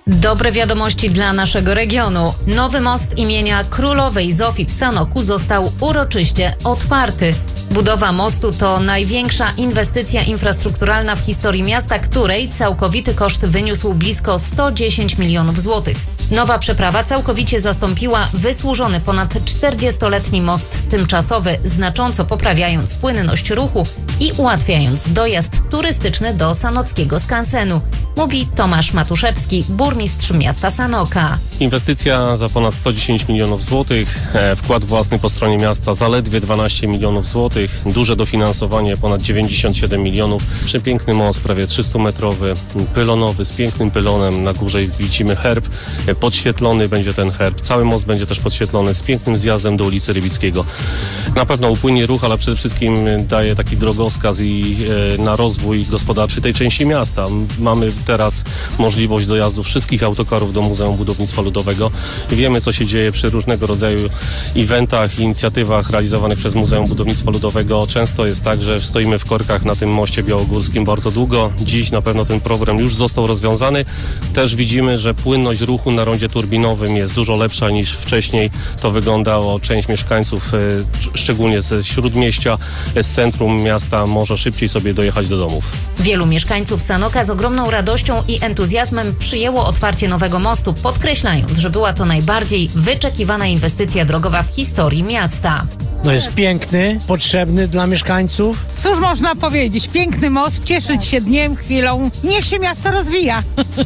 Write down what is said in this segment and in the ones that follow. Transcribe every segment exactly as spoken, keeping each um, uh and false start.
Dobre wiadomości dla naszego regionu. Nowy most imienia królowej Zofii w Sanoku został uroczyście otwarty. Budowa mostu to największa inwestycja infrastrukturalna w historii miasta, której całkowity koszt wyniósł blisko sto dziesięć milionów złotych. Nowa przeprawa całkowicie zastąpiła wysłużony ponad czterdziestoletni most tymczasowy, znacząco poprawiając płynność ruchu i ułatwiając dojazd turystyczny do sanockiego skansenu, mówi Tomasz Matuszewski, burmistrz miasta Sanoka. Inwestycja za ponad sto dziesięć milionów złotych, wkład własny po stronie miasta zaledwie dwanaście milionów złotych, duże dofinansowanie ponad dziewięćdziesiąt siedem milionów, przepiękny most, prawie trzystumetrowy, pylonowy, z pięknym pylonem, na górze widzimy herb, podświetlony będzie ten herb, cały most będzie też podświetlony z pięknym zjazdem do ulicy Rybickiego. Na pewno upłynie ruch, ale przede wszystkim daje taki drogowskaz i e, na rozwój gospodarczy tej części miasta. Mamy teraz możliwość dojazdu wszystkich autokarów do Muzeum Budownictwa Ludowego. Wiemy, co się dzieje przy różnego rodzaju eventach i inicjatywach realizowanych przez Muzeum Budownictwa Ludowego. Często jest tak, że stoimy w korkach na tym moście białogórskim bardzo długo. Dziś na pewno ten problem już został rozwiązany. Też widzimy, że płynność ruchu na rondzie turbinowym jest dużo lepsza niż wcześniej. To wyglądało. Część mieszkańców, szczególnie ze śródmieścia, z centrum miasta, może szybciej sobie dojechać do domów. Wielu mieszkańców Sanoka z ogromną radością i entuzjazmem przyjęło otwarcie nowego mostu, podkreślając, że była to najbardziej wyczekiwana inwestycja drogowa w historii miasta. No jest piękny, potrzebny dla mieszkańców. Cóż można powiedzieć? Piękny most, cieszyć się dniem, chwilą. Niech się miasto rozwija.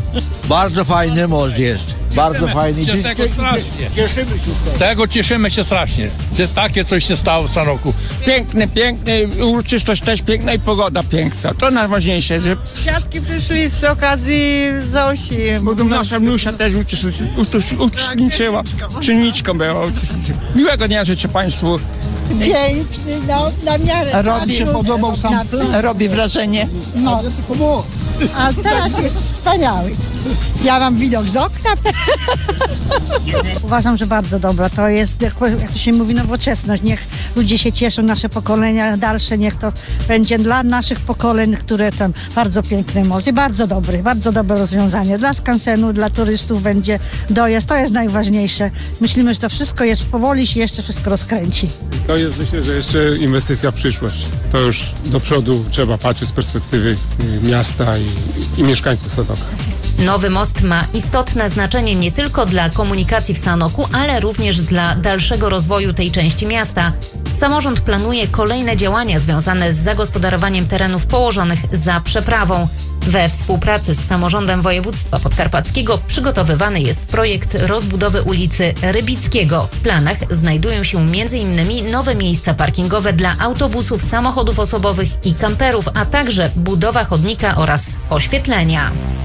Bardzo fajny most jest. Bardzo fajny. Się tego strasznie. Cieszymy się z tego. Tego cieszymy się strasznie, że takie coś się stało w Sanoku. Piękny, piękny, uroczystość też piękna i pogoda piękna. To najważniejsze, że Świadki przyszli z okazji Zosi. bo nasza wnusia też uczestniczyła, czynniczką była. Miłego dnia życzę Państwu. Piękny, no, na miarę Robi się podobał sam. Robi wrażenie. No. A teraz jest wspaniały. Ja mam widok z okna. Uważam, że bardzo dobra. To jest, jak to się mówi, nowoczesność. Niech ludzie się cieszą, nasze pokolenia dalsze, niech to będzie dla naszych pokoleń, które tam bardzo piękny most i bardzo dobry, bardzo dobre rozwiązanie. Dla skansenu, dla turystów będzie dojazd. To jest najważniejsze. Myślimy, że to wszystko jest, powoli się jeszcze wszystko rozkręci. To jest, myślę, że jeszcze inwestycja w przyszłość. To już do przodu trzeba patrzeć z perspektywy miasta i, i mieszkańców Sanoka. Nowy most ma istotne znaczenie nie tylko dla komunikacji w Sanoku, ale również dla dalszego rozwoju tej części miasta. Samorząd planuje kolejne działania związane z zagospodarowaniem terenów położonych za przeprawą. We współpracy z samorządem województwa podkarpackiego przygotowywany jest projekt rozbudowy ulicy Rybickiego. W planach znajdują się między innymi nowe miejsca parkingowe dla autobusów, samochodów osobowych i kamperów, a także budowa chodnika oraz oświetlenia.